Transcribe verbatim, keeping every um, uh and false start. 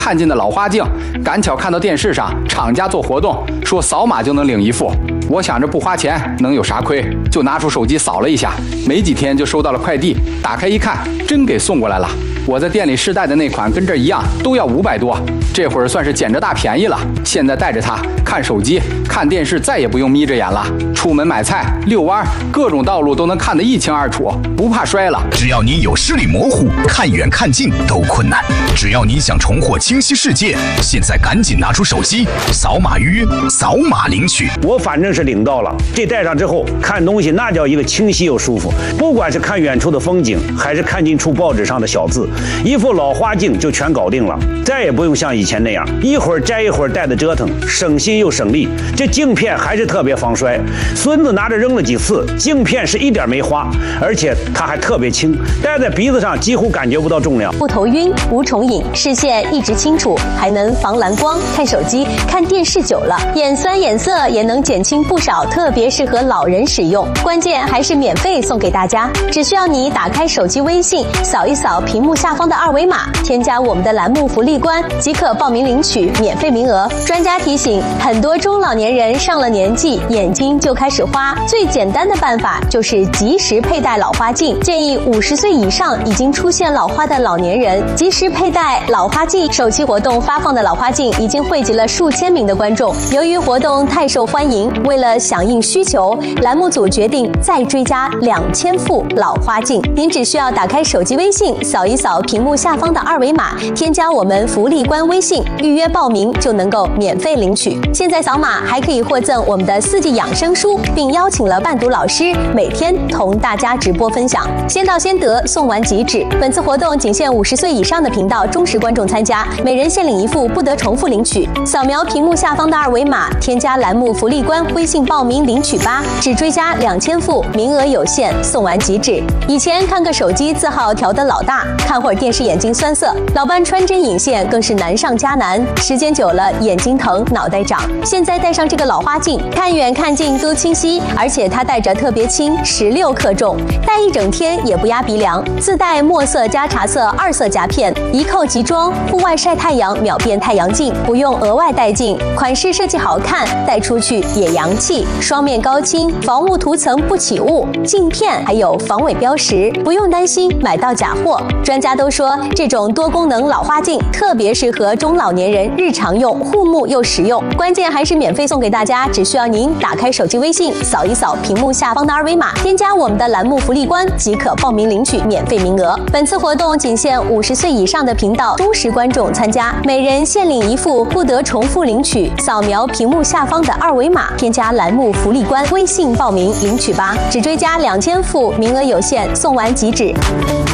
看进的老花镜，赶巧看到电视上厂家做活动，说扫码就能领一副。我想着不花钱能有啥亏，就拿出手机扫了一下，没几天就收到了快递，打开一看，真给送过来了。我在店里试戴的那款跟这一样，都要五百多，这会儿算是捡着大便宜了。现在带着它看手机、看电视，再也不用眯着眼了。出门买菜、遛弯，各种道路都能看得一清二楚，不怕摔了。 只要你有视力模糊，看远看近都困难，只要你想重获清晰视界，现在赶紧拿出手机，扫码预约，扫码领取。 我反正是领到了，这戴上之后看东西那叫一个清晰又舒服，不管是看远处的风景，还是看近处报纸上的小字，一副老花镜就全搞定了，再也不用像以前那样一会儿摘一会儿戴的折腾，省心又省力。这镜片还是特别防摔，孙子拿着扔了几次，镜片是一点没花，而且它还特别轻，戴在鼻子上几乎感觉不到重量， 不头晕，无重影，视线一直清楚，还能防蓝光。看手机、看电视久了，眼酸眼涩也能减轻不少，特别适合老人使用。关键还是免费送给大家，只需要你打开手机微信，扫一扫屏幕下方的二维码，添加我们的栏目福利官，即可报名领取免费名额。专家提醒，很多中老年人上了年纪，眼睛就开始花，最简单的办法就是及时佩戴老花镜。建议五十岁以上已经出现老花的老年人及时佩戴老花镜。首期活动发放的老花镜已经汇集了数千名的观众，由于活动太受欢迎，为了响应需求，栏目组决定再追加两千副老花镜。您只需要打开手机微信，扫一扫屏幕下方的二维码，添加我们福利官微信，预约报名就能够免费领取。现在扫码还可以获赠我们的四季养生书，并邀请了伴读老师每天同大家直播分享，先到先得，送完即止。本次活动仅限五十岁以上的频道忠实观众参加，每人限领一副，不得重复领取。扫描屏幕下方的二维码，添加栏目福利官微信报名领取吧，只追加两千副，名额有限，送完即止。以前看个手机字号调得老大，看会儿电视眼睛酸涩，老伴穿针引线更是难上加难，时间久了眼睛疼，脑袋胀。现在戴上这个老花镜，看远看近都清晰，而且它戴着特别轻，十六克重，戴一整天也不压鼻梁。自带墨色加茶色二色夹片，一扣即装，户外晒太阳秒变太阳镜，不用额外带镜。款式设计好看，戴出去也洋气。双面高清，防雾涂层不起雾，镜片还有防伪标识，不用担心买到假货。专家都说，这种多功能老花镜特别适合中老年人日常用，护目又实用。关键还是免费送给大家，只需要您打开手机微信，扫一扫屏幕下方的二维码，添加我们的栏目福利官，即可报名领取免费名额。本次活动仅限五十岁以上的频道忠实观众参加，每人限领一副，不得重复领取。扫描屏幕下方的二维码，添加栏目福利官微信报名领取吧，只追加两千副，名额有限，送完即止。